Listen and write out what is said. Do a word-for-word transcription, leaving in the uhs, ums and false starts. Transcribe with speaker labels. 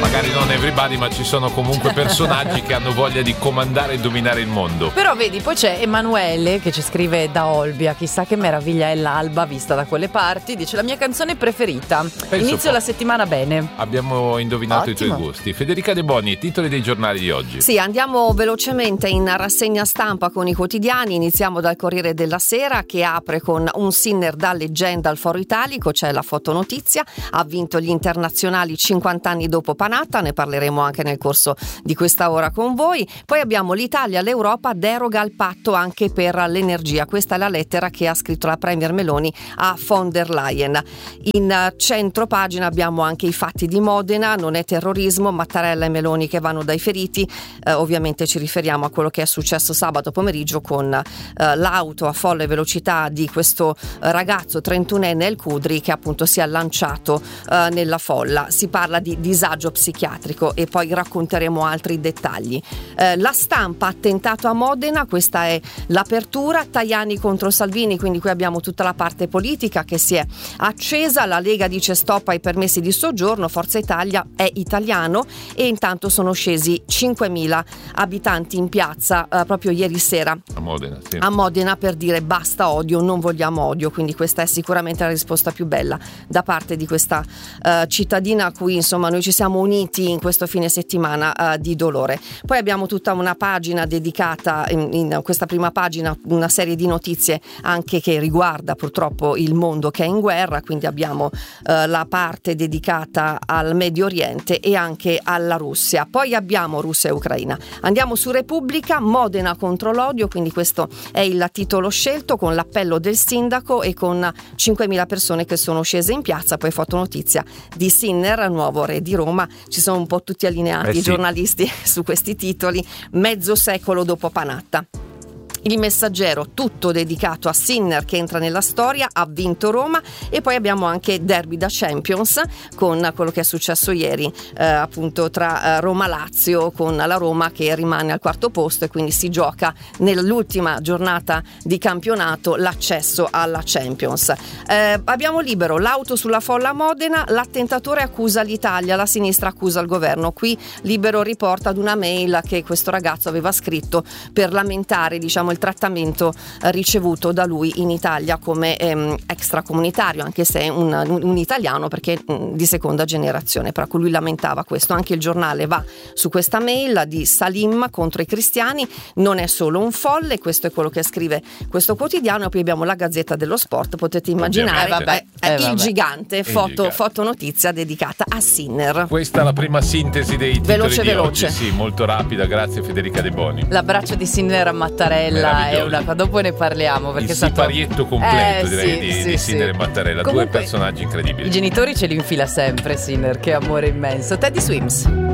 Speaker 1: magari non everybody, ma ci sono comunque personaggi che hanno voglia di comandare e dominare il mondo.
Speaker 2: Però vedi, poi c'è Emanuele che ci scrive da Olbia, chissà che meraviglia è l'alba vista da quelle parti, dice la mia canzone preferita.
Speaker 1: Penso
Speaker 2: Inizio la settimana bene.
Speaker 1: Abbiamo indovinato
Speaker 2: Ottimo.
Speaker 1: i tuoi gusti. Federica De Boni, titoli dei giornali di oggi.
Speaker 3: Sì, andiamo velocemente in rassegna stampa con i quotidiani. Iniziamo dal Corriere della Sera, che apre con un Sinner da leggenda al Foro Italico, c'è la fotonotizia, ha vinto gli internazionali cinquanta anni dopo Panatta, ne parleremo anche nel corso di questa ora con voi. Poi abbiamo l'Italia, l'Europa deroga al patto anche per l'energia, questa è la lettera che ha scritto la Premier Meloni a von der Leyen. In centro pagina abbiamo anche i fatti di Modena, non è terrorismo, Mattarella e Meloni che vanno dai feriti, eh, ovviamente ci riferiamo a quello che è successo sabato pomeriggio con eh, l'auto a folle velocità di questo eh, ragazzo trentunenne El Cudri che appunto si è lanciato eh, nella folla. Si parla di disagio psichiatrico e poi racconteremo altri dettagli. Eh, la Stampa, attentato a Modena, questa è l'apertura, Tajani contro Salvini, quindi qui abbiamo tutta la parte politica che si è accesa, la Lega dice stop ai permessi di soggiorno, Forza Italia è italiano e intanto sono scesi cinquemila abitanti in piazza eh, proprio ieri sera
Speaker 1: A Modena, sì.
Speaker 3: a Modena per dire basta odio, non vogliamo odio, quindi questa è sicuramente la risposta più bella da parte di questa uh, cittadina a cui insomma noi ci siamo uniti in questo fine settimana uh, di dolore. Poi abbiamo tutta una pagina dedicata in, in questa prima pagina, una serie di notizie anche che riguarda purtroppo il mondo che è in guerra, quindi abbiamo uh, la parte dedicata al Medio Oriente e anche alla Russia. Poi abbiamo Russia e Ucraina. Andiamo su Repubblica, Modena contro l'odio, quindi questo è il titolo scelto con l'appello del sindaco e con cinquemila persone che sono scese in piazza. Poi fotonotizia di Sinner, nuovo re di Roma, ci sono un po' tutti allineati
Speaker 1: eh sì.
Speaker 3: i giornalisti su questi titoli, mezzo secolo dopo Panatta. Il Messaggero, tutto dedicato a Sinner che entra nella storia, ha vinto Roma, e poi abbiamo anche Derby da Champions con quello che è successo ieri eh, appunto tra eh, Roma-Lazio, con la Roma che rimane al quarto posto e quindi si gioca nell'ultima giornata di campionato l'accesso alla Champions. Eh, abbiamo Libero, l'auto sulla folla a Modena, l'attentatore accusa l'Italia, la sinistra accusa il governo. Qui Libero riporta ad una mail che questo ragazzo aveva scritto per lamentare diciamo il trattamento ricevuto da lui in Italia come ehm, extracomunitario, anche se è un, un, un italiano perché mh, di seconda generazione, però lui lamentava questo. Anche il giornale va su questa mail di Salim contro i cristiani, non è solo un folle, questo è quello che scrive questo quotidiano. E poi abbiamo la Gazzetta dello Sport, potete immaginare,
Speaker 1: vabbè,
Speaker 3: è
Speaker 2: eh,
Speaker 3: il
Speaker 2: vabbè.
Speaker 3: gigante,
Speaker 1: Il
Speaker 3: foto,
Speaker 1: gigante.
Speaker 3: fotonotizia dedicata a Sinner.
Speaker 1: Questa è la prima sintesi dei titoli
Speaker 3: Veloce,
Speaker 1: di
Speaker 3: veloce.
Speaker 1: oggi. Sì, molto rapida, grazie Federica De Boni.
Speaker 2: L'abbraccio di Sinner a Mattarella è
Speaker 1: Meraviglioso.
Speaker 2: una, dopo ne parliamo perché
Speaker 1: Il
Speaker 2: è stato
Speaker 1: siparietto completo
Speaker 2: Eh,
Speaker 1: direi
Speaker 2: sì,
Speaker 1: di,
Speaker 2: sì,
Speaker 1: di
Speaker 2: sì.
Speaker 1: Sinner e Mattarella,
Speaker 2: Comunque,
Speaker 1: due personaggi incredibili.
Speaker 2: i genitori ce li infila sempre Sinner, che amore immenso. Teddy Swims.